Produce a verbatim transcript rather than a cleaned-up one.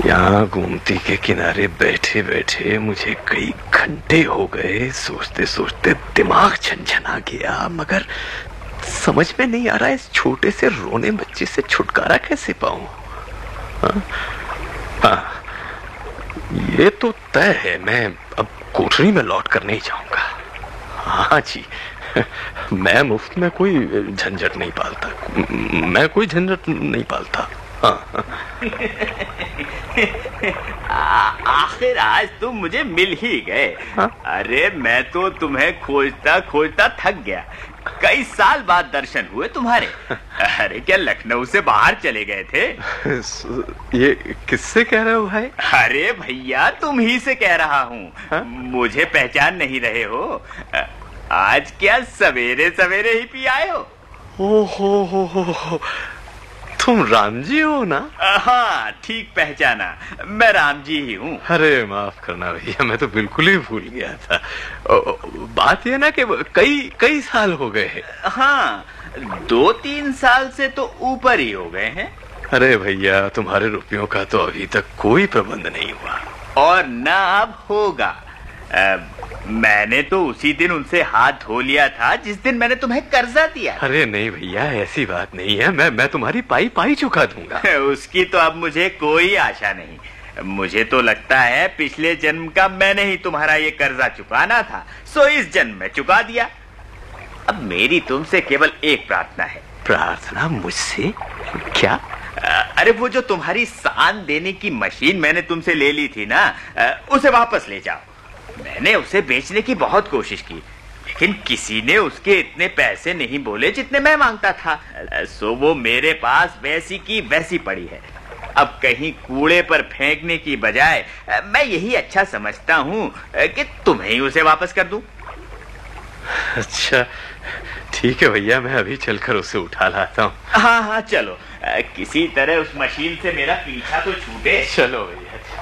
यहाँ गोमती के किनारे बैठे बैठे मुझे कई घंटे हो गए। सोचते सोचते दिमाग झनझना गया, मगर समझ में नहीं आ रहा इस छोटे से रोने बच्चे से छुटकारा कैसे पाऊं। हाँ? हाँ, ये तो तय है, मैं अब कोठरी में लौट कर नहीं जाऊंगा। हाँ जी, मैं मुफ्त में कोई झंझट नहीं पालता, मैं कोई झंझट नहीं पालता। हाँ। आखिर आज तुम मुझे मिल ही गए। हाँ? अरे मैं तो तुम्हें खोजता खोजता थक गया। कई साल बाद दर्शन हुए तुम्हारे। अरे क्या लखनऊ से बाहर चले गए थे? ये किससे कह रहे हो भाई? अरे भैया तुम ही से कह रहा हूँ। हाँ? मुझे पहचान नहीं रहे हो? आज क्या सवेरे सवेरे ही पी आए हो? ओ हो हो हो हो, तुम राम जी हो ना? हाँ ठीक पहचाना, मैं राम जी ही हूँ। अरे माफ करना भैया, मैं तो बिल्कुल ही भूल गया था। ओ, ओ, बात ये ना कि कई कई साल हो गए हैं। हाँ, दो तीन साल से तो ऊपर ही हो गए हैं। अरे भैया, तुम्हारे रुपयों का तो अभी तक कोई प्रबंध नहीं हुआ और ना अब होगा। आ, मैंने तो उसी दिन उनसे हाथ धो लिया था जिस दिन मैंने तुम्हें कर्जा दिया। अरे नहीं भैया, ऐसी बात नहीं है, मैं मैं तुम्हारी पाई पाई चुका दूंगा। उसकी तो अब मुझे कोई आशा नहीं। मुझे तो लगता है पिछले जन्म का मैंने ही तुम्हारा ये कर्जा चुकाना था, सो इस जन्म में चुका दिया। अब मेरी तुमसे केवल एक प्रार्थना है। प्रार्थना मुझसे? क्या? अरे वो जो तुम्हारी सान देने की मशीन मैंने तुमसे ले ली थी ना, उसे वापस ले जाओ। मैंने उसे बेचने की बहुत कोशिश की, लेकिन किसी ने उसके इतने पैसे नहीं बोले जितने मैं मांगता था। सो वो मेरे पास वैसी की वैसी पड़ी है। अब कहीं कूड़े पर फेंकने की बजाय मैं यही अच्छा समझता हूँ कि तुम्हें ही उसे वापस कर दूं। अच्छा ठीक है भैया, मैं अभी चलकर उसे उठा लाता हूँ। हाँ हाँ चलो, किसी तरह उस मशीन से मेरा पीछा तो छूटे। चलो भैया।